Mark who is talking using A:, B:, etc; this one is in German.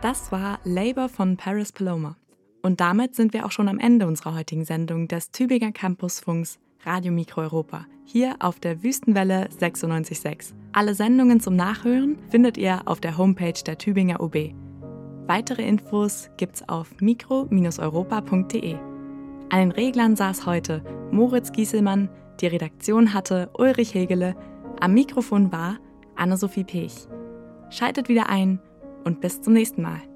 A: Das war Labour von Paris Paloma. Und damit sind wir auch schon am Ende unserer heutigen Sendung des Tübinger Campusfunks Radio Mikro Europa, hier auf der Wüstenwelle 96.6. Alle Sendungen zum Nachhören findet ihr auf der Homepage der Tübinger UB. Weitere Infos gibt's auf mikro-europa.de. An den Reglern saß heute Moritz Gieselmann, die Redaktion hatte Ulrich Hegele, am Mikrofon war Anne-Sophie Pech. Schaltet wieder ein und bis zum nächsten Mal.